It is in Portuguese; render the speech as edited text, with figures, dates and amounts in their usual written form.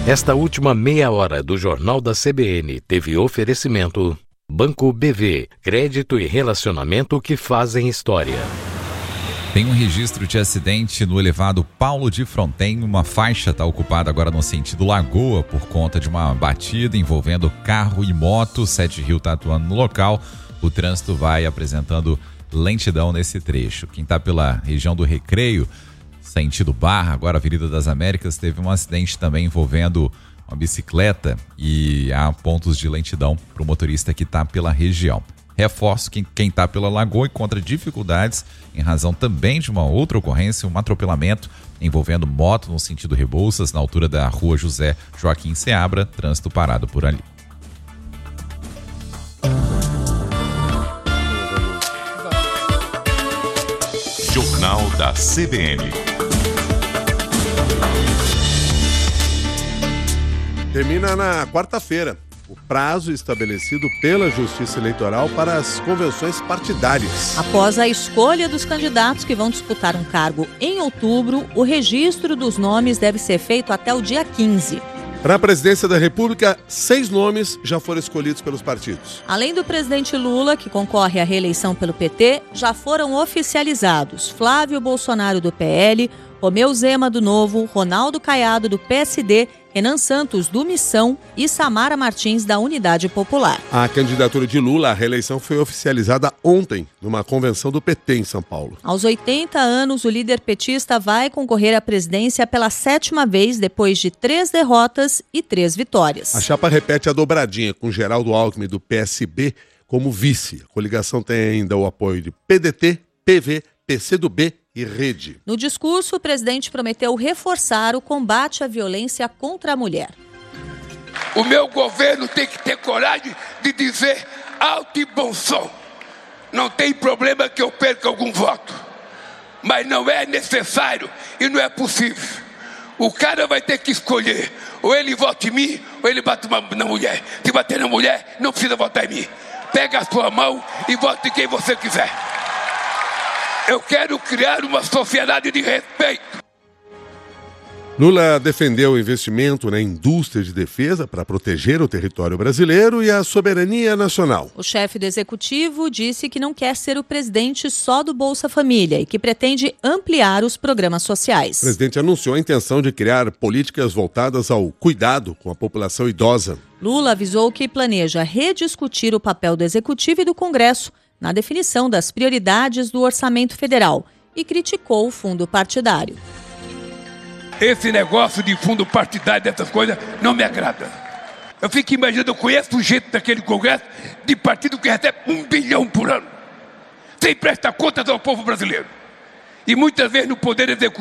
Esta última meia hora do Jornal da CBN teve oferecimento Banco BV, crédito e relacionamento que fazem história. Tem um registro de acidente no elevado Paulo de Fronten. Uma faixa está ocupada agora no sentido Lagoa por conta de uma batida envolvendo carro e moto. 7 Rio está atuando no local. O trânsito vai apresentando lentidão nesse trecho. Quem está pela região do Recreio, sentido Barra, agora Avenida das Américas, teve um acidente também envolvendo uma bicicleta e há pontos de lentidão para o motorista que está pela região. Reforço que quem está pela Lagoa encontra dificuldades em razão também de uma outra ocorrência, um atropelamento envolvendo moto no sentido Rebouças, na altura da rua José Joaquim Seabra, trânsito parado por ali. Jornal da CBN. Termina na quarta-feira o prazo estabelecido pela Justiça Eleitoral para as convenções partidárias. Após a escolha dos candidatos que vão disputar um cargo em outubro, o registro dos nomes deve ser feito até o dia 15. Para a presidência da República, 6 nomes já foram escolhidos pelos partidos. Além do presidente Lula, que concorre à reeleição pelo PT, já foram oficializados Flávio Bolsonaro do PL, Romeu Zema do Novo, Ronaldo Caiado do PSD, Renan Santos do Missão e Samara Martins da Unidade Popular. A candidatura de Lula à reeleição foi oficializada ontem, numa convenção do PT em São Paulo. Aos 80 anos, o líder petista vai concorrer à presidência pela 7ª vez, depois de 3 derrotas e 3 vitórias. A chapa repete a dobradinha com Geraldo Alckmin do PSB como vice. A coligação tem ainda o apoio de PDT, PV, PCdoB e Rede. No discurso, o presidente prometeu reforçar o combate à violência contra a mulher. O meu governo tem que ter coragem de dizer alto e bom som. Não tem problema que eu perca algum voto, mas não é necessário e não é possível. O cara vai ter que escolher, ou ele vota em mim, ou ele bate na mulher. Se bater na mulher, não precisa votar em mim. Pega a sua mão e vota em quem você quiser. Eu quero criar uma sociedade de respeito. Lula defendeu o investimento na indústria de defesa para proteger o território brasileiro e a soberania nacional. O chefe do executivo disse que não quer ser o presidente só do Bolsa Família e que pretende ampliar os programas sociais. O presidente anunciou a intenção de criar políticas voltadas ao cuidado com a população idosa. Lula avisou que planeja rediscutir o papel do executivo e do Congresso na definição das prioridades do orçamento federal e criticou o fundo partidário. Esse negócio de fundo partidário, dessas coisas, não me agrada. Eu fico imaginando, eu conheço o jeito daquele Congresso de partido que recebe 1 bilhão por ano, sem prestar contas ao povo brasileiro. E muitas vezes no Poder Executivo